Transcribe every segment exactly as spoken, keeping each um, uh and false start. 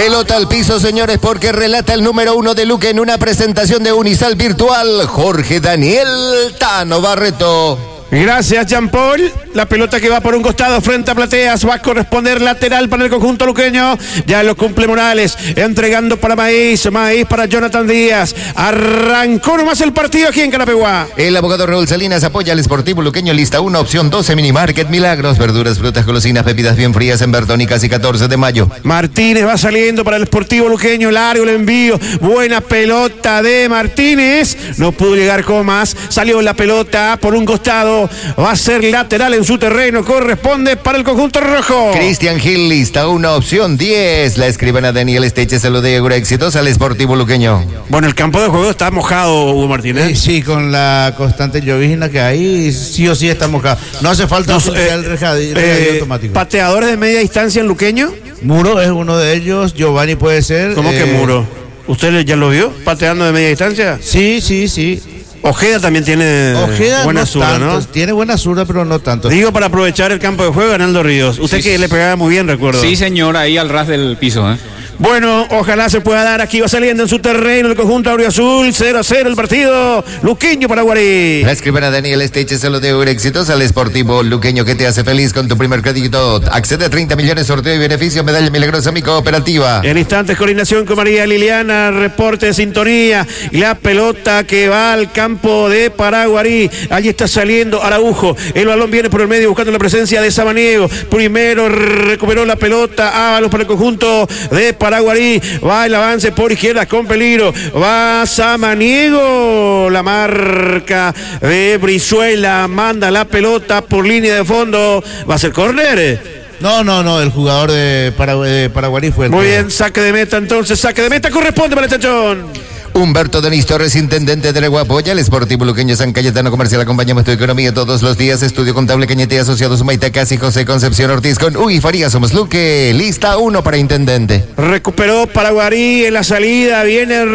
pelota al piso, señores, porque relata el número uno de Luque en una presentación de Unisal Virtual, Jorge Daniel Tano Barreto. Gracias, Jean Paul. La pelota que va por un costado frente a Plateas va a corresponder lateral para el conjunto luqueño. Ya lo cumple Morales, entregando para Maíz, Maíz para Jonathan Díaz. Arrancó nomás el partido aquí en Carapeguá. El abogado Raúl Salinas apoya al Sportivo Luqueño, lista uno, opción doce, Minimarket Milagros, verduras, frutas, golosinas, bebidas bien frías en Bertón y casi catorce de mayo. Martínez va saliendo para el Sportivo Luqueño, largo el envío, buena pelota de Martínez, no pudo llegar con más, salió la pelota por un costado. Va a ser lateral en su terreno, corresponde para el conjunto rojo. Cristian Gil, lista una, opción diez. La escribana Daniel Esteche se lo de exitosa al Sportivo Luqueño. Bueno, el campo de juego está mojado, Hugo Martínez. Sí, sí, con la constante llovizna que hay, sí o sí está mojado. No hace falta no, eh, el regadío eh, automático. ¿Pateadores de media distancia en Luqueño? Muro es uno de ellos, Giovanni puede ser. ¿Cómo eh, que Muro? ¿Usted ya lo vio pateando de media distancia? Sí, sí, sí. Ojeda también tiene Ojeda buena no zurda, tanto, ¿no? Tiene buena zurda, pero no tanto. Digo, para aprovechar el campo de juego, Arnaldo Ríos. Usted sí, que sí. Le pegaba muy bien, recuerdo. Sí, señor, ahí al ras del piso, ¿eh? Bueno, ojalá se pueda dar. Aquí va saliendo en su terreno el conjunto auriazul. cero a cero el partido. Luqueño para Guarí. La escribana Daniel Esteche se lo dio exitosa al Sportivo Luqueño, que te hace feliz con tu primer crédito. Accede a treinta millones, sorteo y beneficio, medalla milagrosa mi cooperativa. En instantes, coordinación con María Liliana, reporte de sintonía. Y la pelota que va al campo de Paraguarí. Allí está saliendo Araujo. El balón viene por el medio buscando la presencia de Samaniego. Primero recuperó la pelota Ábalos para el conjunto de Paraguarí. Paraguarí, va el avance por izquierda con peligro, va Samaniego, la marca de Brizuela, manda la pelota por línea de fondo, va a ser córner. No, no, no, el jugador de, Paragu- de Paraguarí fue el Muy bien, saque de meta entonces, saque de meta, corresponde para el Chachón. Humberto Denis Torres, intendente de Legua, apoya el Sportivo Luqueño San Cayetano Comercial. Acompañamos tu economía todos los días. Estudio Contable Cañete Asociados Maite Casi José Concepción Ortiz con Uy Faría. Somos Luque. Lista uno para intendente. Recuperó Paraguarí en la salida. Viene el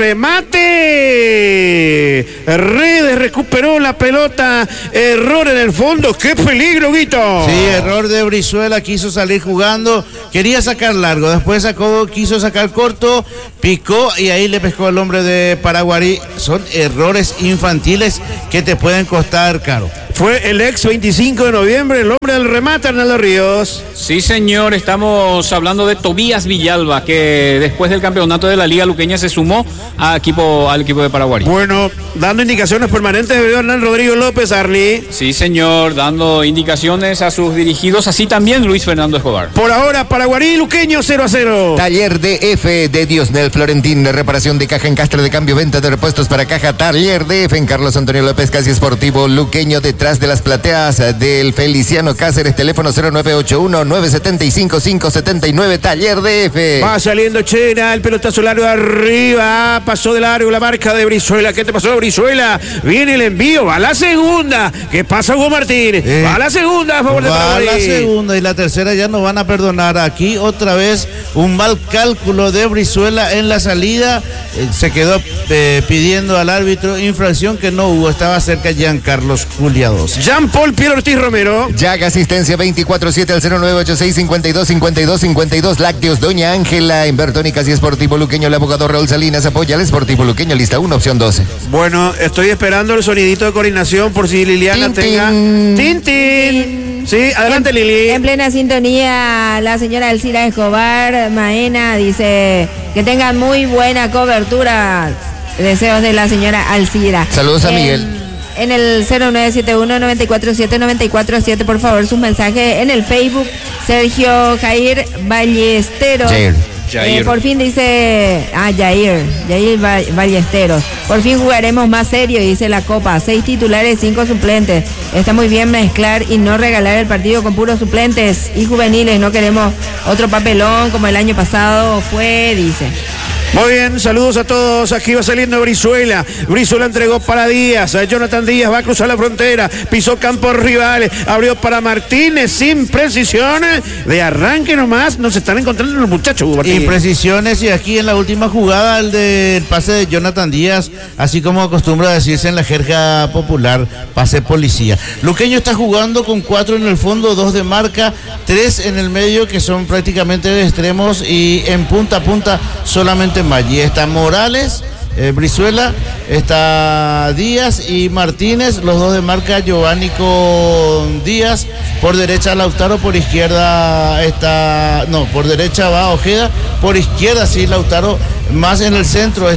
remate. Redes recuperó la pelota. Error en el fondo. ¡Qué peligro, Guito! Sí, error de Brizuela. Quiso salir jugando. Quería sacar largo. Después sacó, quiso sacar corto. Picó y ahí le pescó al hombre de Paraguarí. Son errores infantiles que te pueden costar caro. Fue el ex veinticinco de noviembre, el hombre del remate, Arnaldo Ríos. Sí, señor, estamos hablando de Tobías Villalba, que después del campeonato de la Liga Luqueña se sumó a equipo, al equipo de Paraguarí. Bueno, dando indicaciones permanentes de Hernán Rodrigo López, Arli. Sí, señor, dando indicaciones a sus dirigidos, así también Luis Fernando Escobar. Por ahora, Paraguarí, Luqueño cero a cero. Taller D F de Diosnel Florentín, reparación de caja, encastre de cambio, venta de repuestos para caja. Taller D F en Carlos Antonio López, Casi Sportivo Luqueño, detrás de las plateas del Feliciano Cáceres, teléfono cero nueve ocho uno, nueve siete cinco, cinco siete nueve, Taller D F. Va saliendo Chena, el pelotazo largo arriba, pasó de largo la marca de Brizuela. ¿Qué te pasó, Brizuela? Viene el envío, va a la segunda. ¿Qué pasa, Hugo Martínez? Eh, va a la segunda a favor de Paraguarí. Va a la segunda y la tercera ya no van a perdonar. Aquí otra vez un mal cálculo de Brizuela en la salida. Eh, se quedó eh, pidiendo al árbitro infracción que no hubo. Estaba cerca Giancarlos Juliados. Jean Paul Pierre Ortiz Romero. Yaga asistencia veinticuatro siete al cero nueve ocho seis cinco dos cinco dos cinco dos. Lácteos Doña Ángela en Bertón y Casi Sportivo Luqueño. El abogado Raúl Salinas apoya al Sportivo Luqueño. Lista uno, opción doce. Bueno, estoy esperando el sonidito de coordinación por si Liliana tin, tenga. Tin. Tin, tin. Sí, adelante, en, Lili. En plena sintonía, la señora Alcira Escobar Maena dice que tengan muy buena cobertura. Deseos de la señora Alcira. Saludos a en, Miguel. En el cero nueve siete uno, nueve cuatro siete, nueve cuatro siete, por favor, sus mensajes en el Facebook. Sergio Jair Ballesteros. Jair. Eh, por fin dice, ah, Jair, Jair Ballesteros. Por fin jugaremos más serio, dice la Copa. Seis titulares, cinco suplentes. Está muy bien mezclar y no regalar el partido con puros suplentes y juveniles. No queremos otro papelón como el año pasado fue, dice. Muy bien, saludos a todos. Aquí va saliendo Brizuela. Brizuela entregó para Díaz. Jonathan Díaz va a cruzar la frontera. Pisó campo rival. Abrió para Martínez sin precisión. De arranque nomás. Nos están encontrando los muchachos. Martínez. Imprecisiones y aquí en la última jugada el del pase de Jonathan Díaz, así como acostumbra decirse en la jerga popular, pase policía. Luqueño está jugando con cuatro en el fondo, dos de marca, tres en el medio que son prácticamente de extremos y en punta a punta solamente Allí está Morales, eh, Brizuela, está Díaz y Martínez, los dos de marca, Giovanni con Díaz, por derecha Lautaro, por izquierda está, no, por derecha va Ojeda, por izquierda sí Lautaro, más en el centro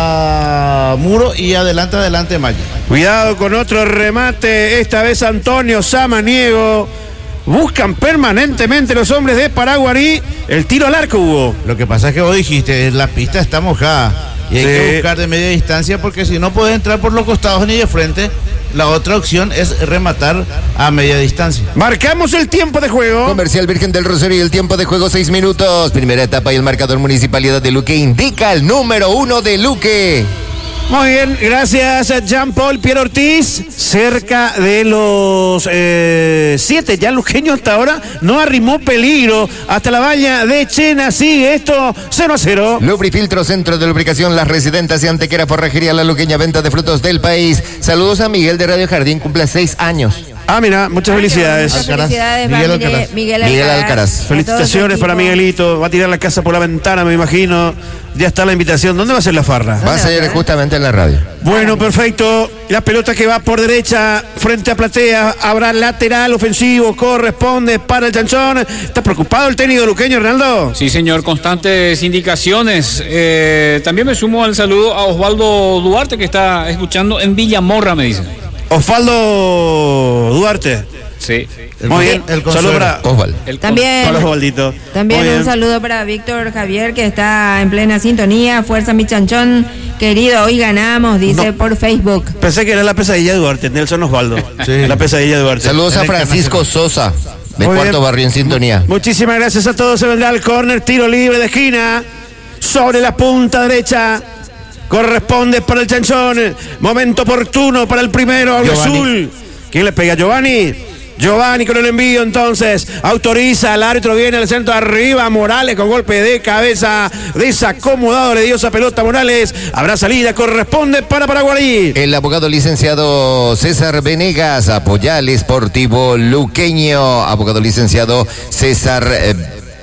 está Muro y adelante, adelante Maggi. Cuidado con otro remate, esta vez Antonio Samaniego. Buscan permanentemente los hombres de Paraguarí el tiro al arco, Hugo. Lo que pasa es que vos dijiste, la pista está mojada y hay sí. que buscar de media distancia porque si no puede entrar por los costados ni de frente. La otra opción es rematar a media distancia. Marcamos el tiempo de juego. Comercial Virgen del Rosario y el tiempo de juego seis minutos. Primera etapa y el marcador Municipalidad de Luque indica el número uno de Luque. Muy bien, gracias a Jean-Paul Pierre Ortiz. Cerca de los eh, siete, ya luqueño hasta ahora no arrimó peligro. Hasta la valla de Chena sigue esto cero a cero. Lubrifiltro, centro de lubricación, Las Residentes y Antequera, forrajería La Luqueña, venta de frutos del país. Saludos a Miguel de Radio Jardín, cumple seis años. Ah, mira, muchas Ay, felicidades. Muchas felicidades, Miguel Miguel Alcaraz. Miguel Miguel Alcaraz. Felicitaciones para Miguelito. Va a tirar la casa por la ventana, me imagino. Ya está la invitación. ¿Dónde va a ser la farra? Va a ser justamente en la radio. Bueno, perfecto. La pelota que va por derecha, frente a Platea. Habrá lateral ofensivo. Corresponde para el Chanchón. ¿Está preocupado el técnico luqueño, Hernaldo? Sí, señor. Constantes indicaciones. Eh, también me sumo al saludo a Osvaldo Duarte, que está escuchando en Villamorra, me dice. Osvaldo Duarte. Sí. Muy bien. El saludo para Osvaldo. También, para Osvaldito. también un saludo para Víctor Javier, que está en plena sintonía. Fuerza, mi chanchón querido, hoy ganamos, dice No. por Facebook. Pensé que era la pesadilla de Duarte, Nelson Osvaldo. Sí. La pesadilla de Duarte. Saludos a Francisco Sosa, de Muy Cuarto bien. Barrio en sintonía. Muchísimas gracias a todos. Se vendrá el córner, tiro libre de esquina. Sobre la punta derecha. Corresponde para el Chanchón. Momento oportuno para el primero, azul. ¿Quién le pega? Giovanni. Giovanni con el envío entonces. Autoriza, el árbitro viene al centro arriba. Morales con golpe de cabeza. Desacomodado le dio esa pelota a Morales. Habrá salida, corresponde para Paraguarí. El abogado licenciado César Venegas, Apoyal Esportivo Luqueño. Abogado licenciado César eh,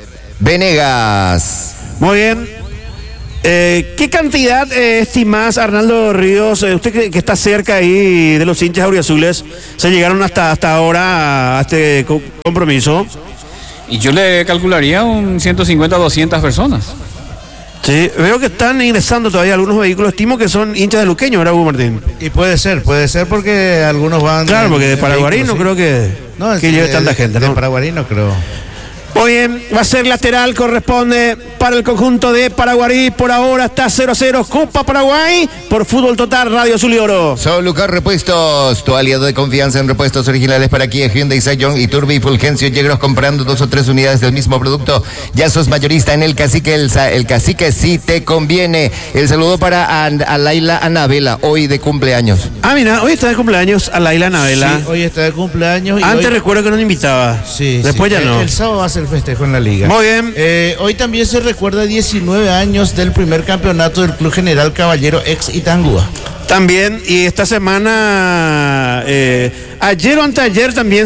Venegas. Muy bien. Eh, ¿Qué cantidad eh, estimás, Arnaldo Ríos? Eh, usted que, que está cerca ahí de los hinchas auriazules, se llegaron hasta, hasta ahora a este co- compromiso. Y yo le calcularía un ciento cincuenta a doscientas personas. Sí, veo que están ingresando todavía algunos vehículos. Estimo que son hinchas de Luqueño, ¿verdad, Hugo Martín? Y puede ser, puede ser porque algunos van... Claro, porque de en Paraguarí no vehículos, creo que, sí. No, que sí, lleve de- tanta de- gente, de ¿no? Paraguarí no creo. Muy bien, va a ser lateral, corresponde para el conjunto de Paraguarí. Por ahora está cero a cero, Copa Paraguay, por Fútbol Total, Radio Azul y Oro. Solucar Repuestos, tu aliado de confianza en repuestos originales para Kia, Hyundai, Scion y Turbi Fulgencio. Llegros comprando dos o tres unidades del mismo producto. Ya sos mayorista en el Cacique, el, Sa- el Cacique sí te conviene. El saludo para An- a Laila Anabela, hoy de cumpleaños. Ah, mira, hoy está de cumpleaños a Laila Navela. Sí, hoy está de cumpleaños. Y Antes hoy... recuerdo que no me invitaba. Sí, Después sí. ya El- no. El sábado va a ser el festejo en la liga. Muy bien. Eh, hoy también se recuerda diecinueve años del primer campeonato del Club General Caballero ex Itangúa. También, y esta semana, eh, ayer o anteayer también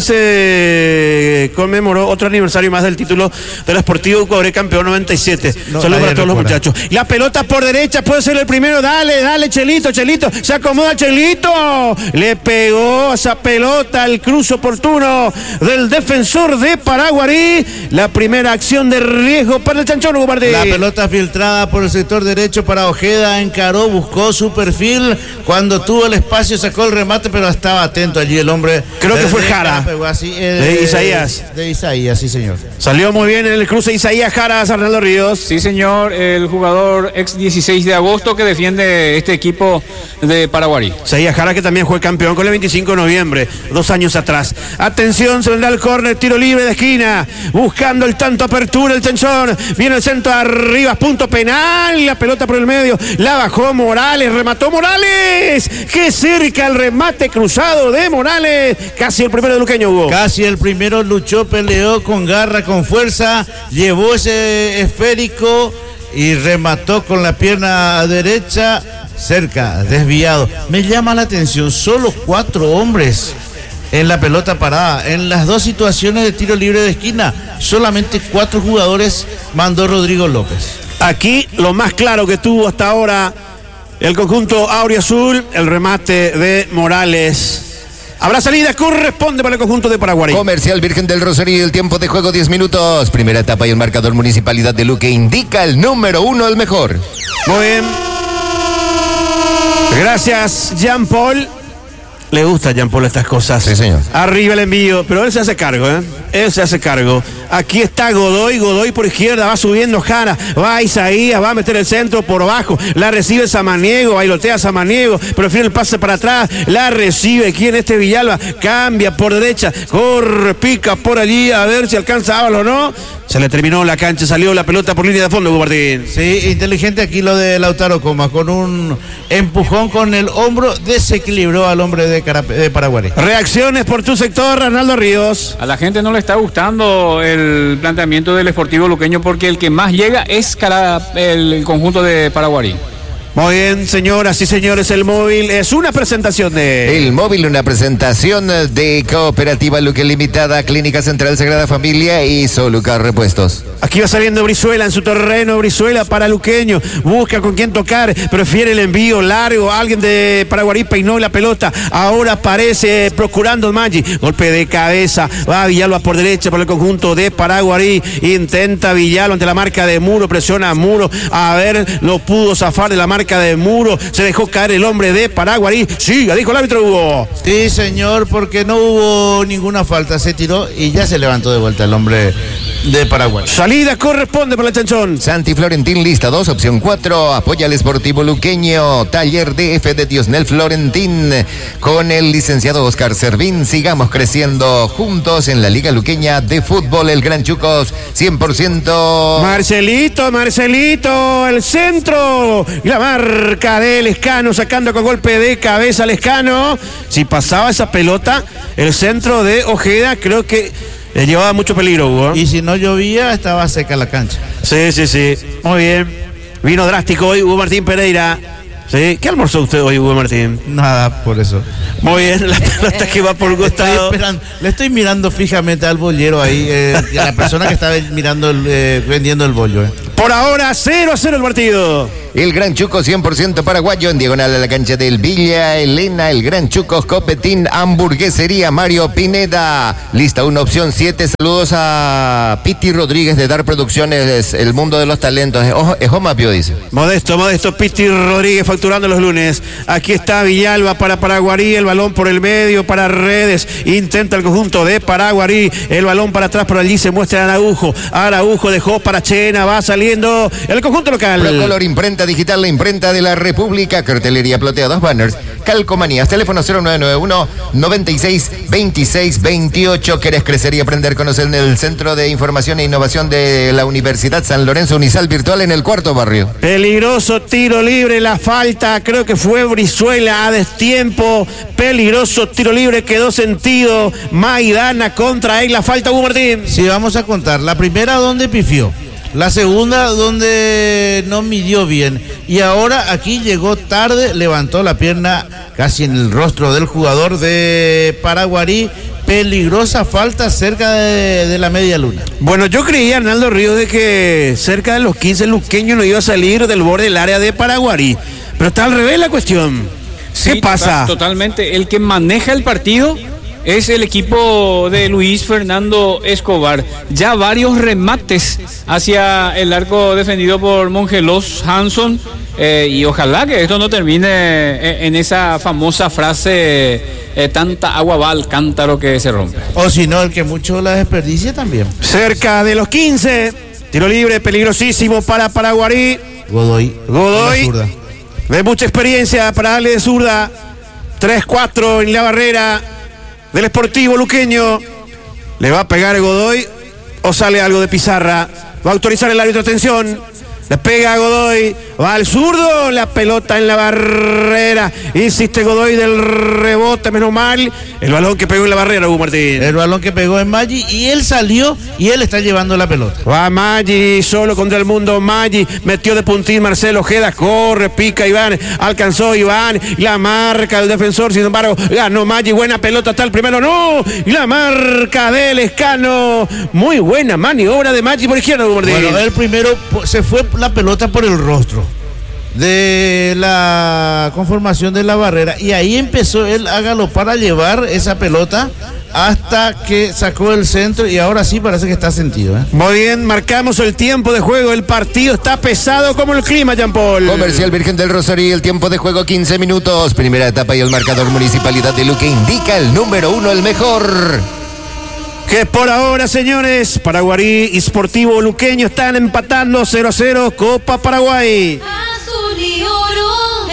se conmemoró otro aniversario más del título del Sportivo Cobre, campeón noventa y siete. No, Saludos para nadie todos los recuerda. muchachos. La pelota por derecha, puede ser el primero. Dale, dale, Chelito, Chelito. Se acomoda Chelito. Le pegó esa pelota al cruce oportuno del defensor de Paraguarí. La primera acción de riesgo para el Chanchón, Hugo Martí. La pelota filtrada por el sector derecho para Ojeda, encaró, buscó su perfil, Cuando tuvo el espacio sacó el remate, pero estaba atento allí el hombre. Creo que fue Jara. Así, eh, de Isaías. De Isaías, sí señor. Salió muy bien en el cruce Isaías Jara, Arnaldo Ríos. Sí señor, el jugador ex dieciséis de agosto que defiende este equipo de Paraguarí. Isaías Jara, que también fue campeón con el veinticinco de noviembre, dos años atrás. Atención, se vendrá el córner, tiro libre de esquina, buscando el tanto, apertura el Chanchón, viene el centro arriba, punto penal, la pelota por el medio, la bajó Morales, remató Morales, que cerca el remate cruzado de Morales, casi el primero de Luqueño, Hugo. Casi el primero, luchó, peleó con garra, con fuerza, llevó ese esférico y remató con la pierna derecha, cerca, desviado. Me llama la atención, solo cuatro hombres en la pelota parada, en las dos situaciones de tiro libre de esquina, solamente cuatro jugadores mandó Rodrigo López. Aquí lo más claro que tuvo hasta ahora el conjunto auriazul, el remate de Morales. Habrá salida, corresponde para el conjunto de Paraguarí. Comercial Virgen del Rosario, el tiempo de juego diez minutos. Primera etapa y el marcador Municipalidad de Luque indica el número uno, el mejor. Muy bien. Gracias, Jean Paul. Le gusta a Jean Paul estas cosas. Sí, señor. Arriba el envío, pero él se hace cargo, ¿eh? Él se hace cargo. Aquí está Godoy, Godoy por izquierda, va subiendo Jara, va Isaías, va a meter el centro por abajo, la recibe Samaniego, bailotea Samaniego, prefiere el pase para atrás, la recibe, ¿quién? Este Villalba, cambia por derecha, corre, pica por allí, a ver si alcanza Ábalo o no. Se le terminó la cancha, salió la pelota por línea de fondo, Hugo Martín. Sí, inteligente aquí lo de Lautaro Coma, con un empujón con el hombro, desequilibró al hombre de, Carape, de Paraguarí. Reacciones por tu sector, Arnaldo Ríos. A la gente no le está gustando el planteamiento del Sportivo Luqueño porque el que más llega es cara, el conjunto de Paraguarí. Muy bien, señoras y señores, el móvil es una presentación de... El móvil, una presentación de Cooperativa Luque Limitada, Clínica Central Sagrada Familia y Solucar Repuestos. Aquí va saliendo Brizuela en su terreno, Brizuela para Luqueño, busca con quién tocar, prefiere el envío largo, alguien de Paraguarí peinó la pelota, ahora aparece procurando el Maggi, golpe de cabeza, va Villalba por derecha por el conjunto de Paraguarí, intenta Villalba ante la marca de Muro, presiona a Muro, a ver, lo pudo zafar de la marca de Muro, se dejó caer el hombre de Paraguarí, siga, dijo el árbitro Hugo. Sí, señor, porque no hubo ninguna falta, se tiró y ya se levantó de vuelta el hombre de Paraguay. Salida corresponde para el Chanchón. Santi Florentín, lista dos, opción cuatro, apoya al Sportivo Luqueño, Taller D F de Diosnel Florentín, con el licenciado Oscar Servín, sigamos creciendo juntos en la Liga Luqueña de Fútbol, el Gran Chucos, cien por ciento. Marcelito, Marcelito, el centro, y la marca de Lescano, sacando con golpe de cabeza Lescano. Si pasaba esa pelota, el centro de Ojeda, creo que le llevaba mucho peligro, Hugo. Y si no llovía, estaba seca la cancha. Sí, sí, sí. Muy bien. Vino drástico hoy Hugo Martín Pereira. ¿Sí? ¿Qué almorzó usted hoy, Hugo Martín? Nada, por eso. Muy bien, la pelota que va por un costado. Estoy esperando, le estoy mirando fijamente al bollero ahí, eh, a la persona que está mirando el, eh, vendiendo el bollo. Eh. Por ahora, cero a cero el partido. El Gran Chuco cien por ciento paraguayo en diagonal a la cancha del Villa Elena, el Gran Chuco Copetín, hamburguesería Mario Pineda. Lista una, opción siete. Saludos a Piti Rodríguez de Dar Producciones, el mundo de los talentos. Ojo, es Omapio, dice. Modesto, modesto, Piti Rodríguez facturando los lunes. Aquí está Villalba para Paraguarí, el balón por el medio para Redes. Intenta el conjunto de Paraguarí, el balón para atrás, por allí se muestra Araujo. Araujo dejó para Chena, va saliendo el conjunto local. Procolor Imprenta Digital, la imprenta de la República, cartelería, ploteados, banners, calcomanías, teléfono cero nueve nueve uno, noventa y seis, veintiséis, veintiocho. ¿Querés crecer y aprender? Conocer en el Centro de Información e Innovación de la Universidad San Lorenzo, Unisal Virtual en el cuarto barrio. Peligroso tiro libre, la falta, creo que fue Brizuela a destiempo. Peligroso tiro libre, quedó sentido. Maidana contra él, la falta, Hugo Martín. Sí, vamos a contar. La primera donde pifió. La segunda donde no midió bien. Y ahora aquí llegó tarde, levantó la pierna casi en el rostro del jugador de Paraguarí. Peligrosa falta cerca de, de la media luna. Bueno, yo creía, Arnaldo Ríos, de que cerca de los quince luqueños no iba a salir del borde del área de Paraguarí. Pero está al revés la cuestión. ¿Qué sí, pasa? Totalmente. El que maneja el partido es el equipo de Luis Fernando Escobar. Ya varios remates hacia el arco defendido por Mongelos Hanson Eh, y ojalá que esto no termine en esa famosa frase, eh, tanta agua va al cántaro que se rompe. O si no, el que mucho la desperdicia también. Cerca de los quince, tiro libre peligrosísimo para Paraguarí. Godoy. Godoy, de mucha experiencia para darle de zurda. tres cuatro en la barrera del Sportivo Luqueño. ¿Le va a pegar Godoy o sale algo de pizarra? Va a autorizar el árbitro, atención. Le pega a Godoy, va al zurdo, la pelota en la barrera. Insiste Godoy del rebote, menos mal. El balón que pegó en la barrera, Hugo Martín. El balón que pegó en Maggi y él salió y él está llevando la pelota. Va Maggi, solo contra el mundo. Maggi metió de puntín Marcelo Ojeda, corre, pica Iván, alcanzó Iván, la marca del defensor, sin embargo, ganó Maggi, buena pelota hasta el primero, no, la marca del Escano. Muy buena maniobra de Maggi por izquierda, Hugo Martín. Bueno, el primero se fue la pelota por el rostro de la conformación de la barrera y ahí empezó él a galopar a llevar esa pelota hasta que sacó el centro y ahora sí parece que está sentido, ¿eh? Muy bien, marcamos el tiempo de juego, el partido está pesado como el clima, Jean Paul. Comercial Virgen del Rosario, el tiempo de juego quince minutos, primera etapa y el marcador Municipalidad de Luque indica el número uno, el mejor. Que por ahora, señores, Paraguarí y Sportivo Luqueño están empatando cero a cero, Copa Paraguay. Azul y oro,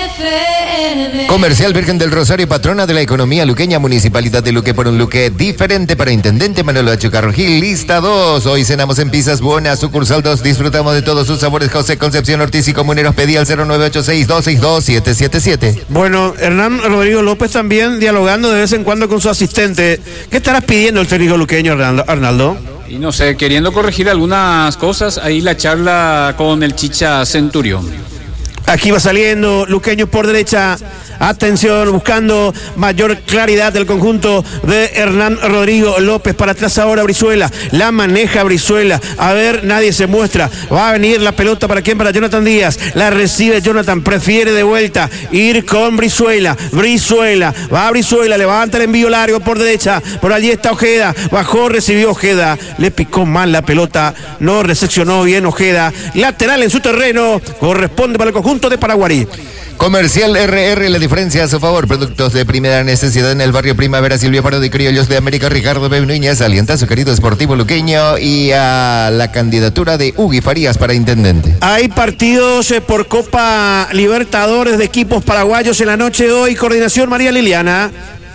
F M. Comercial Virgen del Rosario, patrona de la economía luqueña, Municipalidad de Luque por un Luque diferente. Para Intendente Manuel Achucarro Gil, lista dos. Hoy cenamos en Pizzas Buena, sucursal dos. Disfrutamos de todos sus sabores. José Concepción Ortiz y Comuneros, pedí al cero nueve ocho seis dos seis dos siete siete siete. Bueno, Hernán Rodrigo López también dialogando de vez en cuando con su asistente. ¿Qué estarás pidiendo el técnico luqueño, Arnaldo? Y no sé, queriendo corregir algunas cosas, ahí la charla con el Chicha Centurión. Aquí va saliendo Luqueño por derecha. Atención, buscando mayor claridad del conjunto de Hernán Rodrigo López. Para atrás ahora Brizuela. La maneja Brizuela. A ver, nadie se muestra. Va a venir la pelota para quién, para Jonathan Díaz. La recibe Jonathan. Prefiere de vuelta ir con Brizuela. Brizuela. Va a Brizuela. Levanta el envío largo por derecha. Por allí está Ojeda. Bajó, recibió Ojeda. Le picó mal la pelota. No recepcionó bien Ojeda. Lateral en su terreno. Corresponde para el conjunto de Paraguarí. Comercial R R, la diferencia a su favor. Productos de primera necesidad en el barrio Primavera. Silvia Pardo de Criollos de América. Ricardo Bebe Núñez alienta a su querido Sportivo Luqueño y a la candidatura de Hugo Farías para intendente. Hay partidos eh, por Copa Libertadores de equipos paraguayos en la noche de hoy. Coordinación María Liliana.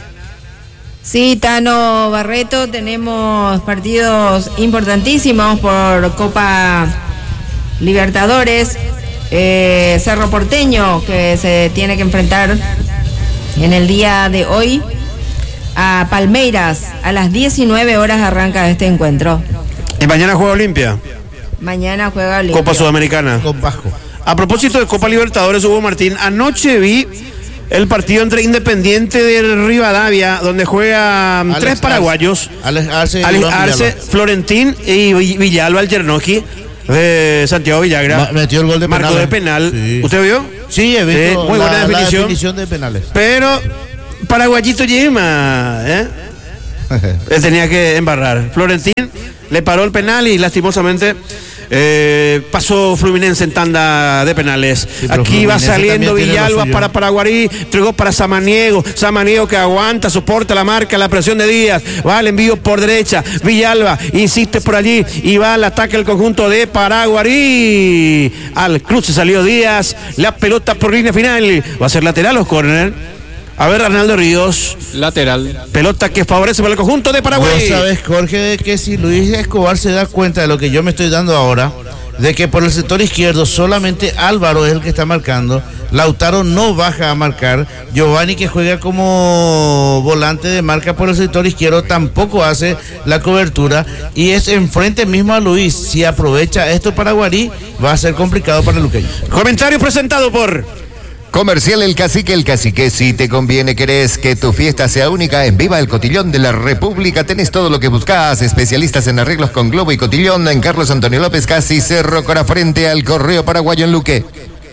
Sí, Tano Barreto, tenemos partidos importantísimos por Copa Libertadores. Eh, Cerro Porteño, que se tiene que enfrentar en el día de hoy a Palmeiras. A las diecinueve horas arranca este encuentro. Y mañana juega Olimpia. Mañana juega Olimpia. Copa Sudamericana. Con Bajo. A propósito de Copa Libertadores, Hugo Martín, anoche vi el partido entre Independiente de Rivadavia, donde juegan Alex tres paraguayos. Alex Arce, Alex Iván Arce, Villalba. Florentín y Villalba Algernoki de Santiago Villagra. Ma- metió el gol de Marco penal. de penal. Sí. ¿Usted vio? Sí, he visto Sí, muy la, buena la definición. definición de penales. Pero Paraguayito Yema, ¿eh? Él tenía que embarrar. Florentín le paró el penal y lastimosamente eh, pasó Fluminense en tanda de penales. Sí, pero Aquí va Fluminense saliendo también tiene lo Villalba suyo. para Paraguarí, entregó para Samaniego, Samaniego que aguanta, soporta la marca, la presión de Díaz, va al envío por derecha, Villalba insiste por allí y va al ataque el conjunto de Paraguarí. Al cruce salió Díaz, la pelota por línea final, va a ser lateral o córner. A ver, Arnaldo Ríos. Lateral. Pelota que favorece para el conjunto de Paraguay. Vos sabés, Jorge, que si Luis Escobar se da cuenta de lo que yo me estoy dando ahora, de que por el sector izquierdo solamente Álvaro es el que está marcando, Lautaro no baja a marcar, Giovanni, que juega como volante de marca por el sector izquierdo, tampoco hace la cobertura y es enfrente mismo a Luis. Si aprovecha esto Paraguarí, va a ser complicado para el luqueño. Comentario presentado por Comercial El Cacique, El Cacique, si te conviene, querés que tu fiesta sea única, en Viva el Cotillón de la República tenés todo lo que buscás, especialistas en arreglos con globo y cotillón, en Carlos Antonio López, casi Cerro Cora, frente al Correo Paraguayo en Luque.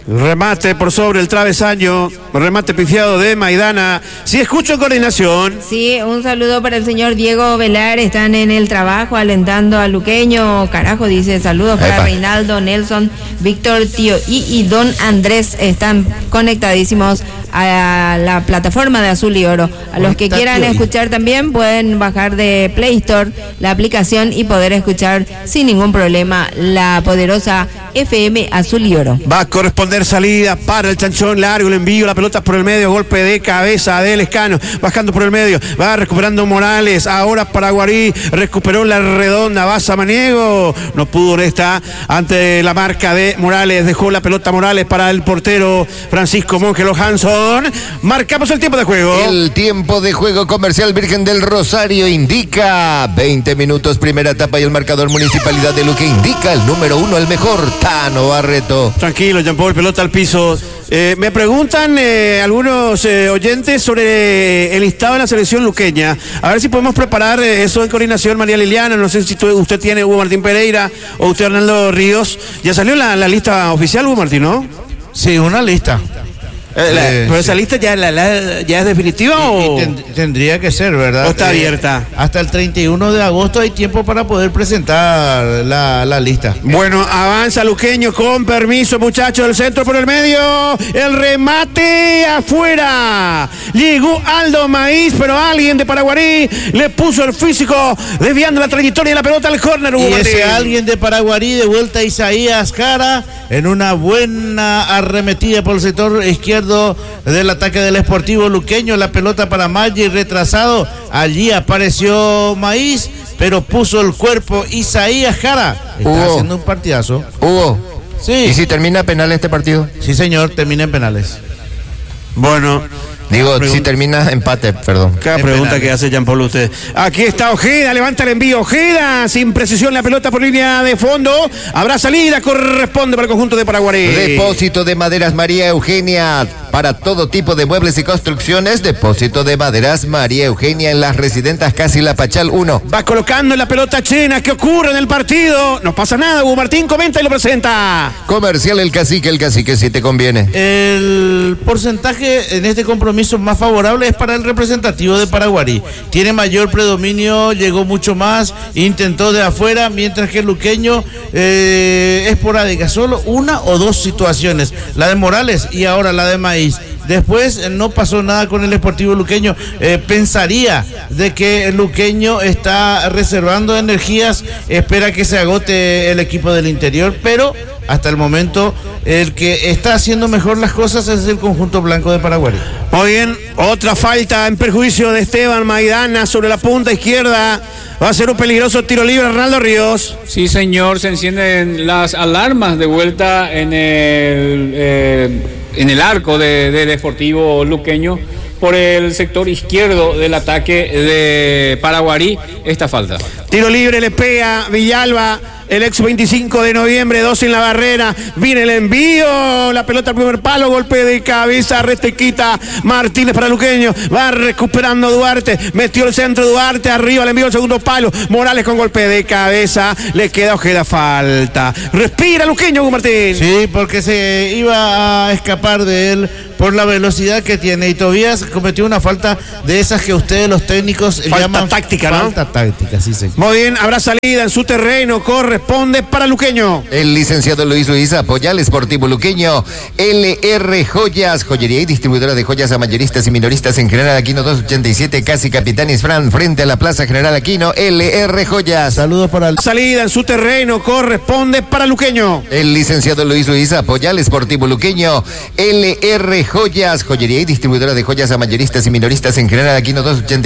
Remate por sobre el travesaño, remate pifiado de Maidana. Si escucho coordinación. Sí, un saludo para el señor Diego Velar, están en el trabajo alentando a Luqueño, carajo, dice, saludos para Epa. Reinaldo, Nelson, Víctor, Tío y, y Don Andrés, están conectadísimos a la plataforma de Azul y Oro. A los que quieran escuchar también pueden bajar de Play Store la aplicación y poder escuchar sin ningún problema la poderosa F M Azul y Oro. Va a corresponder salida para el chanchón largo, el envío, la pelota por el medio, golpe de cabeza del Escano, bajando por el medio, va recuperando Morales, ahora para Guarí, recuperó la redonda, va Samaniego, no pudo esta ante la marca de Morales, dejó la pelota Morales para el portero Francisco Monge Johansson. Marcamos el tiempo de juego. El tiempo de juego comercial Virgen del Rosario indica veinte minutos, primera etapa, y el marcador Municipalidad de Luque indica el número uno, el mejor, Tano Barreto. Tranquilo, Jean Paul, pelota al piso. Eh, me preguntan eh, algunos eh, oyentes sobre el listado de la selección luqueña. A ver si podemos preparar eh, eso en coordinación, María Liliana. No sé si tú, usted tiene Hugo Martín Pereira o usted Hernando Ríos. Ya salió la, la lista oficial, Hugo Martín, ¿no? Sí, una lista. Eh, la, Eh, ¿Pero sí. esa lista ya, la, la- ya es definitiva Y- o...? y ten- tendría que ser, ¿verdad? ¿O está Eh, abierta? Hasta el treinta y uno de agosto hay tiempo para poder presentar la, la lista. Bueno, avanza Luqueño con permiso, muchachos, del centro por el medio, el remate afuera, llegó Aldo Maíz, pero alguien de Paraguarí le puso el físico, desviando la trayectoria de la pelota al córner. Hugo Y ese Martín. alguien de Paraguarí, de vuelta a Isaías Jara, en una buena arremetida por el sector izquierdo del ataque del Sportivo Luqueño, la pelota para Maggi, retrasado, allí apareció Maíz, pero puso el cuerpo Isaías Jara, está Hugo. haciendo un partidazo. Hugo, Sí, ¿y si termina penal este partido? sí señor, termina en penales. Bueno, Digo, Pregunta. si termina empate, perdón. cada En pregunta penales. que hace Jean Paul usted. Aquí está Ojeda, levanta el envío, Ojeda, sin precisión la pelota por línea de fondo, habrá salida, corresponde para el conjunto de Paraguarí. Depósito de Maderas María Eugenia para todo tipo de muebles y construcciones. Depósito de Maderas María Eugenia en las residentas Casi La Pachal uno. Va colocando la pelota chena. ¿Qué ocurre en el partido? No pasa nada. Hugo Martín comenta y lo presenta. Comercial El Cacique, El Cacique si te conviene. El porcentaje en este compromiso más favorable es para el representativo de Paraguarí. Tiene mayor predominio, llegó mucho más, intentó de afuera, mientras que el luqueño eh, esporádica, solo una o dos situaciones, la de Morales y ahora la de Maíz. Después eh, no pasó nada con el Sportivo Luqueño. Eh, pensaría de que el Luqueño está reservando energías, espera que se agote el equipo del interior, pero hasta el momento el que está haciendo mejor las cosas es el conjunto blanco de Paraguay. Muy bien. Otra falta en perjuicio de Esteban Maidana sobre la punta izquierda. Va a ser un peligroso tiro libre, Arnaldo Ríos. Sí, señor, se encienden las alarmas de vuelta en el, eh, en el arco de- del Sportivo Luqueño por el sector izquierdo del ataque de Paraguarí, esta falta. Tiro libre, le pega Villalba. El ex veinticinco de noviembre, dos en la barrera, viene el envío, la pelota al primer palo, golpe de cabeza, Retequita Martínez para Luqueño, va recuperando Duarte, metió el centro Duarte, arriba el envío al segundo palo, Morales con golpe de cabeza, le queda Ojeda, falta, respira Luqueño, Hugo Martín. Sí, porque se iba a escapar de él por la velocidad que tiene, y Tobías cometió una falta de esas que ustedes los técnicos Falta llaman táctica, ¿no? falta táctica, sí, señor. Muy bien, habrá salida en su terreno, corresponde para Luqueño. El licenciado Luis Luis apoya al Sportivo Luqueño. L R Joyas, joyería y distribuidora de joyas a mayoristas y minoristas en General Aquino doscientos ochenta y siete, casi Capitanes Fran, frente a la Plaza General Aquino. L R Joyas. Saludos para el... Salida en su terreno, corresponde para Luqueño. El licenciado Luis Luis apoya al Sportivo Luqueño. L R Joyas, joyería y distribuidora de joyas a mayoristas y minoristas en General Aquino doscientos ochenta y siete.